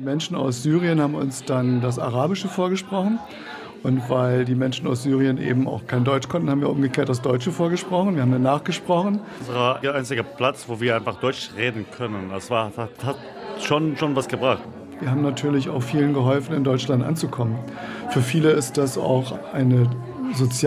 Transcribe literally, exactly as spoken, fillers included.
Menschen aus Syrien haben uns dann das Arabische vorgesprochen. Und weil die Menschen aus Syrien eben auch kein Deutsch konnten, haben wir umgekehrt das Deutsche vorgesprochen. Wir haben dann nachgesprochen. Das war der einzige Platz, wo wir einfach Deutsch reden können. Das war, hat, hat schon, schon was gebracht. Wir haben natürlich auch vielen geholfen, in Deutschland anzukommen. Für viele ist das auch eine soziale